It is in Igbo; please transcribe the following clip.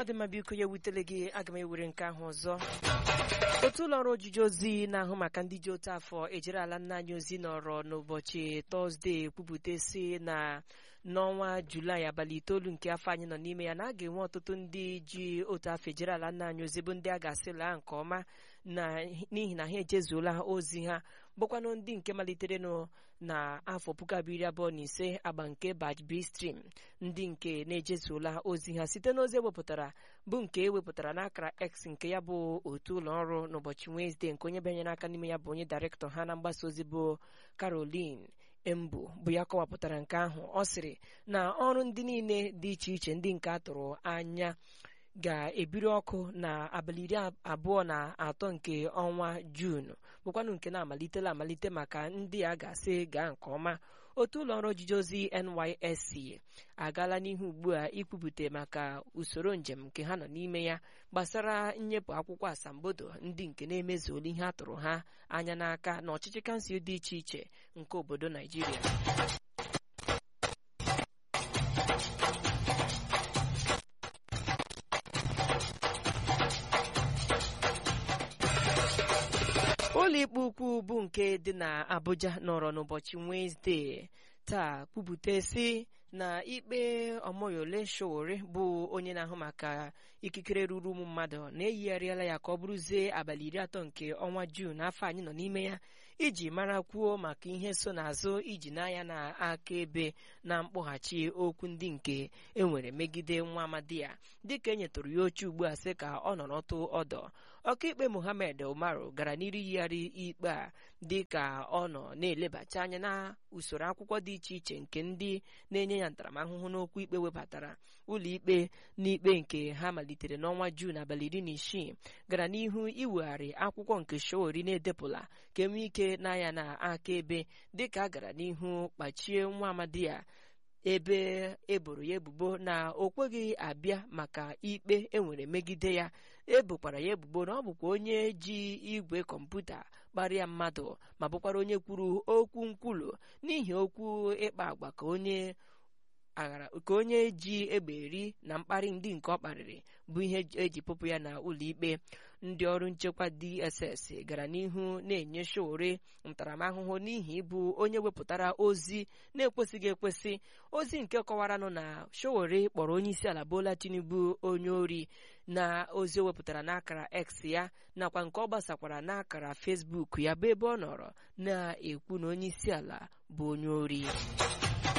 ọ dị mma biko ya wutele gị aga m ewere nke ahụ ọzọ. Otu ụlọ ọrụ ojiji ozi na-ahụ maka ndị ji otu afọ ejiri ala nna anyị ozi nọrọ n'ụbọchị Tọzdee kwupụta si na n'ọnwa Julaị abalị 9 nke afọ anyị nọ n'ime ya na a ga-enwe ọtụtụ ndị ji otu afọ ejiri ala nna anyị ozi bụ ndị a ga-asị laa nke ọma n'ihi na ha ejezuola ozi ha bụkwanụ ndị nke malitere na afọ 2025 agba nke batch B stream ndị nke na-ejezuola ozi ha site n'ozi ewepụtara bụ nke ewepụtara n'akara X nke ya bụ otu ụlọ ọrụ n'ụbọchị Wenesde nke onye bịanyere aka n'ime ya bụ onye dairektọ ha na mgbasa ozi bụ Caroline Embu bụ ya kọwapụtara nke ahụ. Ọ sịrị na ọrụ ndị niile dị iche iche ndị nke atụrụ anya ga-ebiri ọkụ na abalị 23 nke ọnwa Juun bụkwanụ nke na-amalitela amalite maka ndị a ga-asị gaa nke ọma. Otu ụlọ ọrụ ojiji ozi NYSC agaala n'ihu ugbu a ikwupụta maka usoro njem nke ha nọ n'ime ya gbasara nnyepụ akwụkwọ asambodo ndị nke na-emezuola ihe a tụrụ ha anya n'aka n'ọchịchị kansụl dị iche iche nke obodo Naijiria. Ụlọikpe ukwu bụ nke dị na Abuja nọrọ n'ụbọchị Wenesde taa kwupụta si na ikpe Omoyole Sowore bụ onye na-ahụ maka ikikere ruru ụmụ mmadụ na-eyigharịala ya ka ọ bụrụzie abalị 30 nke ọnwa Juun afọ anyị nọ n'ime ya iji mara kwuo maka ihe so n'azụ iji n'anya na akaebe na mkpọghachi okwu ndị nke enwere megide nwa amadi ya dịka enyetụrụ ya oche ugbu a sị ka ọ nọrọtụ ọdọ. Ọkaikpe Mohammed Umaru gara n'iru yigharị ikpe a dịka ọ nọ na-elebacha anya na usoro akwụkwọ dị iche iche nke ndị na-enye ya ntaramahụhụ n'okwu ikpe webatara. Ụlọikpe n'ikpe nke ha malitere n'ọnwa Juun abalị 16 gara n'ihu iwegharị akwụkwọ nke Sowore na-edepụla ka enwee ike n'anya na akaebe dịka a gara n'ihu kpachie nwa amadi ya ebe eboro ya ebubo na o kweghị abịa maka ikpe enwere megide ya. Ebokwara ya ebubo na ọ bụkwa onye ji igwe kọmputa kparịa mmadụ ma bụkwara onye kwuru okwu nkwulu n'ihi okwu ịkpa agwa ka onye ji egbe eri na mkparị ndị nke ọ kparịrị bụ ihe eji pụpụ ya na ụlọikpe. Ndị ọrụ nchekwa DSS gara n'ihu na-enye Sowore ntaramahụhụ n'ihi ịbụ onye wepụtara ozi na-ekwesịghị ekwesị, ozi nke kọwaranụ na Sowore kpọrọ onye isi ala Bola Tinubu onye ori na ozi o wepụtara n'akara X ya nakwa nke ọ gbasakwara n'akara Facebook ya bụ ebe ọ nọrọ na-ekwu na onye isi ala bụ onye ori.